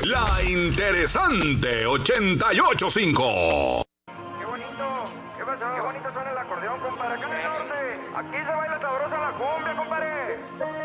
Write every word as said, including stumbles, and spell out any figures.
La Interesante ochenta y ocho punto cinco. Qué bonito, qué pasó, qué bonito suena el acordeón, compadre. Acá en el norte, aquí se baila sabrosa la cumbia, compadre.